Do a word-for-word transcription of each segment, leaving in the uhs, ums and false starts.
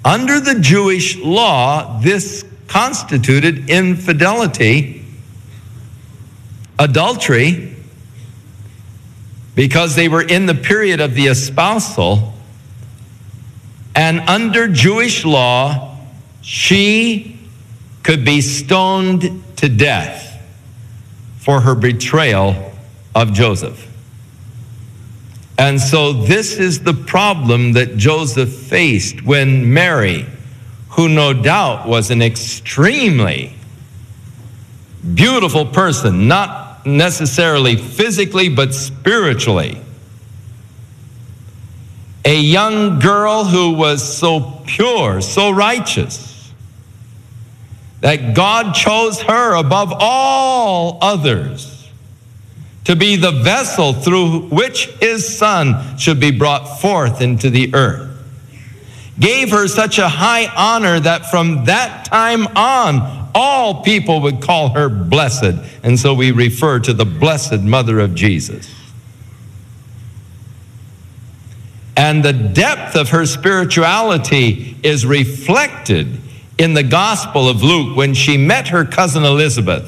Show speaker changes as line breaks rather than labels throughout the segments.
Under the Jewish law, this constituted infidelity, adultery, because they were in the period of the espousal. And under Jewish law, she could be stoned to death for her betrayal of Joseph. And so this is the problem that Joseph faced when Mary, who no doubt was an extremely beautiful person, not necessarily physically, but spiritually, a young girl who was so pure, so righteous, that God chose her above all others to be the vessel through which his son should be brought forth into the earth. Gave her such a high honor that from that time on, all people would call her blessed. And so we refer to the Blessed Mother of Jesus. And the depth of her spirituality is reflected in the Gospel of Luke when she met her cousin Elizabeth.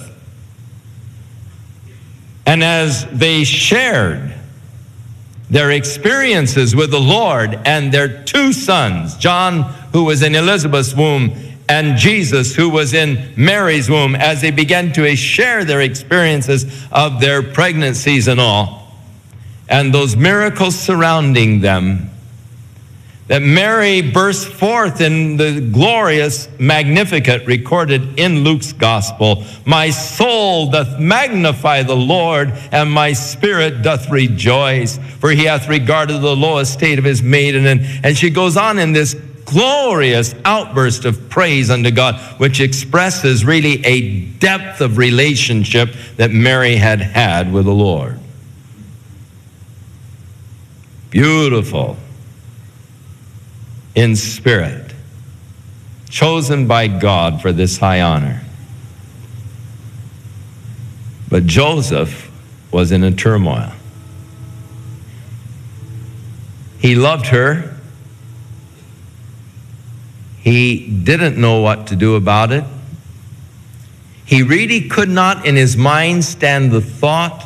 And as they shared their experiences with the Lord and their two sons, John, who was in Elizabeth's womb, and Jesus, who was in Mary's womb, as they began to share their experiences of their pregnancies and all, and those miracles surrounding them, that Mary burst forth in the glorious Magnificat recorded in Luke's gospel. My soul doth magnify the Lord, and my spirit doth rejoice, for he hath regarded the low estate of his maiden. And, and she goes on in this glorious outburst of praise unto God, which expresses really a depth of relationship that Mary had had with the Lord. Beautiful in spirit, chosen by God for this high honor. But Joseph was in a turmoil. He loved her. He didn't know what to do about it. He really could not in his mind stand the thought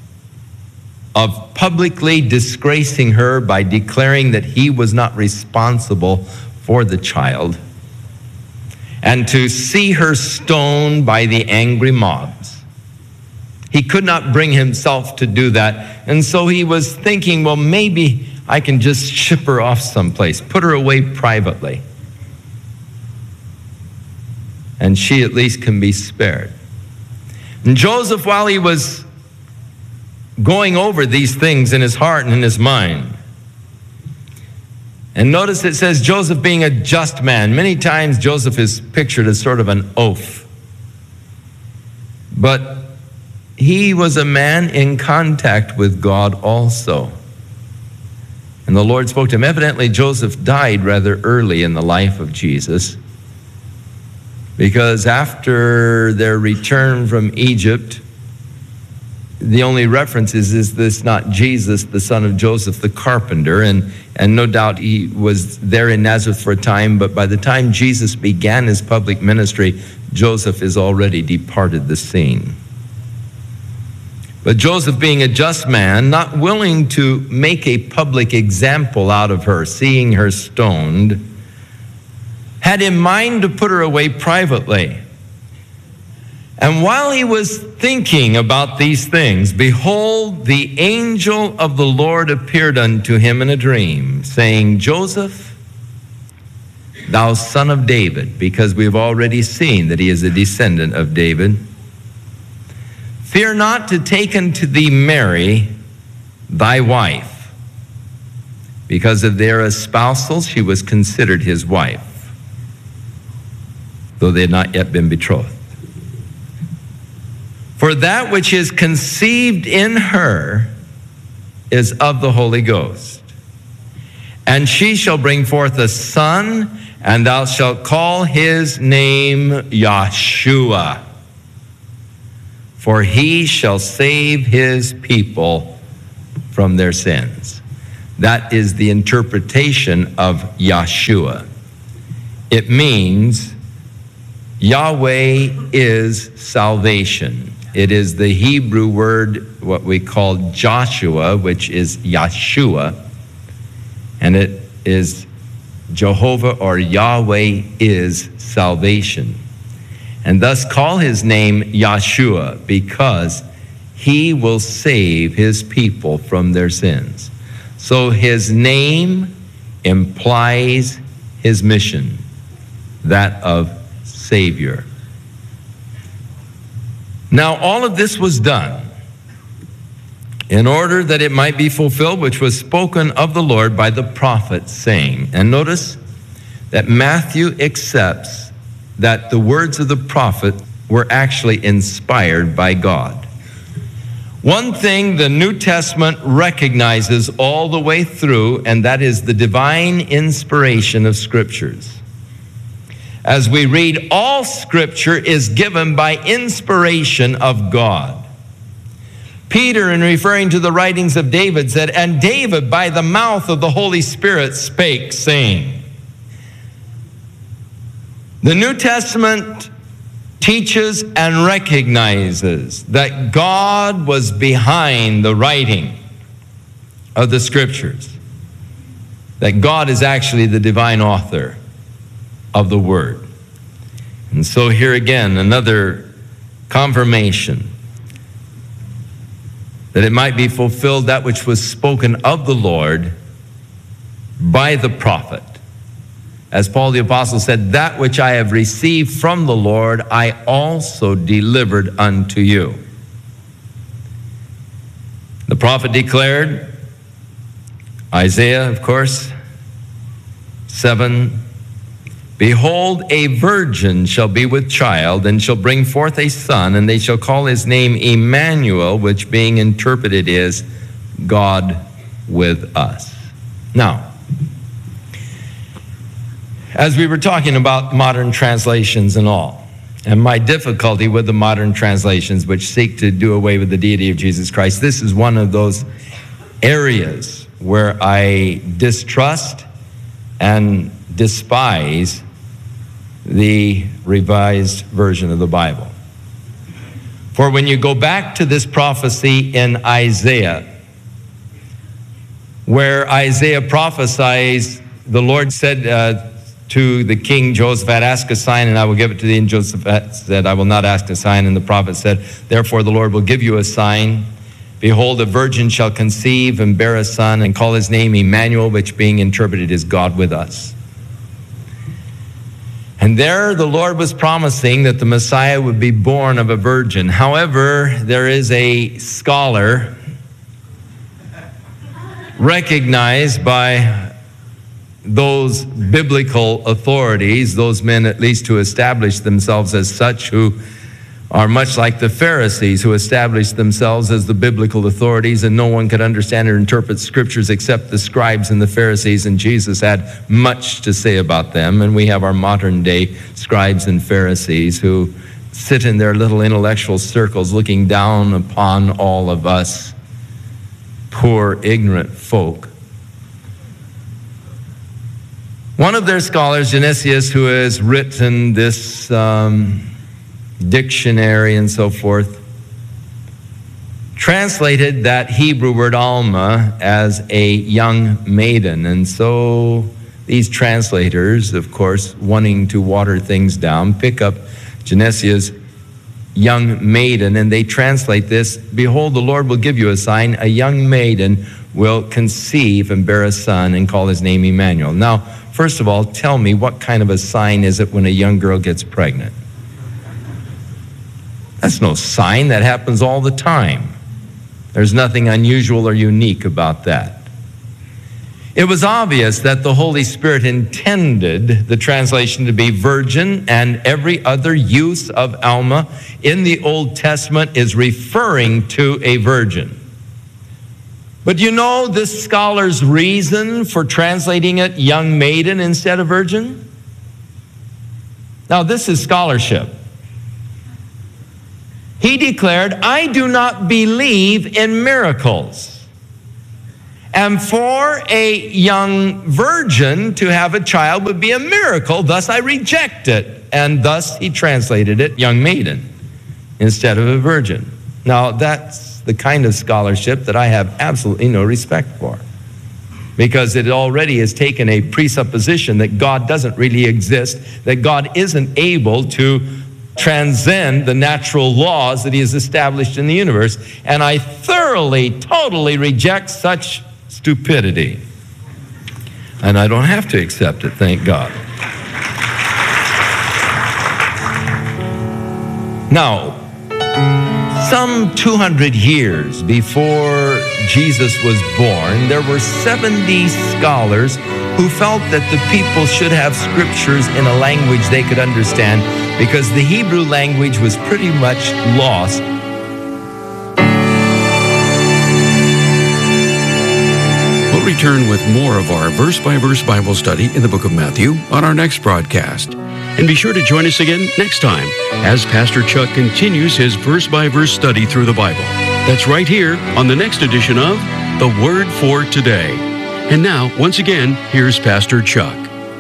of publicly disgracing her by declaring that he was not responsible for the child, and to see her stoned by the angry mobs. He could not bring himself to do that, and so he was thinking, well, maybe I can just ship her off someplace, put her away privately, and she at least can be spared. And Joseph, while he was going over these things in his heart and in his mind. And notice it says Joseph being a just man. Many times Joseph is pictured as sort of an oaf. But he was a man in contact with God also. And the Lord spoke to him. Evidently, Joseph died rather early in the life of Jesus, because after their return from Egypt, the only reference is, is this not Jesus, the son of Joseph, the carpenter? And, and no doubt he was there in Nazareth for a time, but by the time Jesus began his public ministry, Joseph is already departed the scene. But Joseph, being a just man, not willing to make a public example out of her, seeing her stoned, had in mind to put her away privately. And while he was thinking about these things, behold, the angel of the Lord appeared unto him in a dream, saying, Joseph, thou son of David, because we've already seen that he is a descendant of David, fear not to take unto thee Mary, thy wife, because of their espousal she was considered his wife, though they had not yet been betrothed. For that which is conceived in her is of the Holy Ghost. And she shall bring forth a son, and thou shalt call his name Yeshua. For he shall save his people from their sins. That is the interpretation of Yeshua. it means Yahweh is salvation. It is the Hebrew word, what we call Joshua, which is Yeshua, and it is Jehovah or Yahweh is salvation. And thus call his name Yeshua, because he will save his people from their sins. So his name implies his mission, that of Savior. Now, all of this was done in order that it might be fulfilled, which was spoken of the Lord by the prophet, saying, and notice that Matthew accepts that the words of the prophet were actually inspired by God. One thing the New Testament recognizes all the way through, and that is the divine inspiration of scriptures. As we read, all scripture is given by inspiration of God. Peter, in referring to the writings of David, said, and David by the mouth of the Holy Spirit spake, saying. The New Testament teaches and recognizes that God was behind the writing of the scriptures, that God is actually the divine author of the word. And so here again, another confirmation that it might be fulfilled that which was spoken of the Lord by the prophet. As Paul the Apostle said, that which I have received from the Lord, I also delivered unto you. The prophet declared, Isaiah, of course, seven, behold, a virgin shall be with child, and shall bring forth a son, and they shall call his name Emmanuel, which being interpreted is God with us. Now, as we were talking about modern translations and all, and my difficulty with the modern translations which seek to do away with the deity of Jesus Christ, this is one of those areas where I distrust and despise the Revised Version of the Bible. For when you go back to this prophecy in Isaiah, where Isaiah prophesies, the Lord said uh, to the king Josaphat, ask a sign and I will give it to thee. And Josaphat said, I will not ask a sign. And the prophet said, therefore the Lord will give you a sign. Behold, a virgin shall conceive and bear a son, and call his name Emmanuel, which being interpreted is God with us. And there the Lord was promising that the Messiah would be born of a virgin. However, there is a scholar recognized by those biblical authorities, those men at least who establish themselves as such, who are much like the Pharisees who established themselves as the biblical authorities, and no one could understand or interpret scriptures except the scribes and the Pharisees, and Jesus had much to say about them. And we have our modern day scribes and Pharisees who sit in their little intellectual circles looking down upon all of us poor ignorant folk. One of their scholars, Genesius, who has written this um, dictionary and so forth, translated that Hebrew word Alma as a young maiden. And so these translators, of course, wanting to water things down, pick up Genesius' young maiden, and they translate this, behold, the Lord will give you a sign, a young maiden will conceive and bear a son and call his name Emmanuel. Now, first of all, tell me, what kind of a sign is it when a young girl gets pregnant? That's no sign. That happens all the time. There's nothing unusual or unique about that. It was obvious that the Holy Spirit intended the translation to be virgin, and every other use of Alma in the Old Testament is referring to a virgin. But you know this scholar's reason for translating it young maiden instead of virgin? Now, this is scholarship. He declared, I do not believe in miracles. And for a young virgin to have a child would be a miracle. Thus I reject it. And thus he translated it young maiden instead of a virgin. Now that's the kind of scholarship that I have absolutely no respect for, because it already has taken a presupposition that God doesn't really exist, that God isn't able to transcend the natural laws that he has established in the universe. And I thoroughly, totally reject such stupidity. And I don't have to accept it, thank God. Now, some two hundred years before Jesus was born, there were seventy scholars who felt that the people should have scriptures in a language they could understand, because the Hebrew language was pretty much lost.
We'll return with more of our verse-by-verse Bible study in the book of Matthew on our next broadcast. And be sure to join us again next time as Pastor Chuck continues his verse-by-verse study through the Bible. That's right here on the next edition of The Word for Today. And now, once again, here's Pastor Chuck.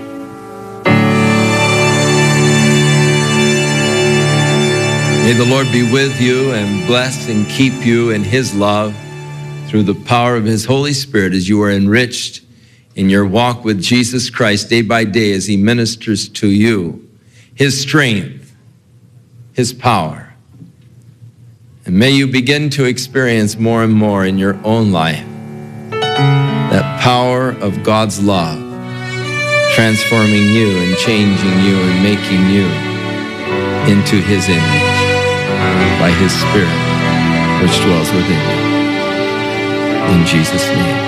May the Lord be with you and bless and keep you in his love through the power of his Holy Spirit as you are enriched in your walk with Jesus Christ day by day as he ministers to you his strength, his power. And may you begin to experience more and more in your own life that power of God's love, transforming you and changing you and making you into his image by his Spirit, which dwells within you. In Jesus' name.